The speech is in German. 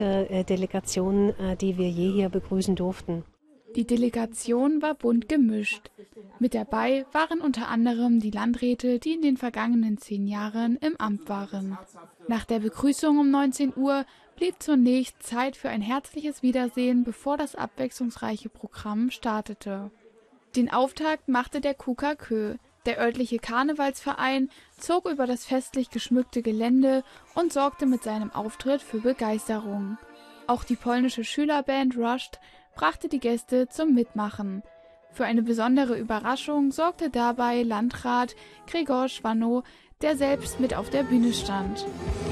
Delegation, die wir je hier begrüßen durften. Die Delegation war bunt gemischt. Mit dabei waren unter anderem die Landräte, die in den vergangenen 10 Jahren im Amt waren. Nach der Begrüßung um 19 Uhr blieb zunächst Zeit für ein herzliches Wiedersehen, bevor das abwechslungsreiche Programm startete. Den Auftakt machte der KUKA-KÖ. Der örtliche Karnevalsverein zog über das festlich geschmückte Gelände und sorgte mit seinem Auftritt für Begeisterung. Auch die polnische Schülerband Rushed brachte die Gäste zum Mitmachen. Für eine besondere Überraschung sorgte dabei Landrat Grzegorz Wanno, der selbst mit auf der Bühne stand.